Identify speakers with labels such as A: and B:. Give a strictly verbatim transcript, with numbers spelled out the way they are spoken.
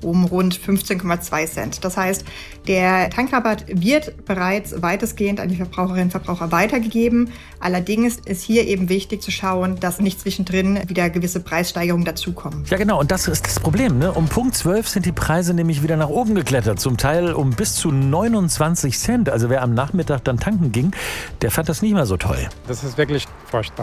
A: um rund fünfzehn Komma zwei Cent. Das heißt, der Tankrabatt wird bereits weitestgehend an die Verbraucherinnen und Verbraucher weitergegeben. Allerdings ist hier eben wichtig zu schauen, dass nicht zwischendrin wieder gewisse Preissteigerungen dazukommen.
B: Ja genau, und das ist das Problem, ne? Um Punkt zwölf sind die Preise nämlich wieder nach oben geklettert, zum Teil um bis zu neunundzwanzig Cent. Also wer am Nachmittag dann tanken ging, der fand das nicht mehr so toll.
C: Das ist wirklich furchtbar.